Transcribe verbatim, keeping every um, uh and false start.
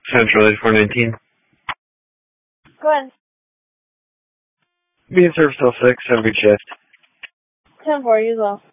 Central eighty-four nineteen. Go ahead. Being service till six. Have a good shift. ten four, you as well.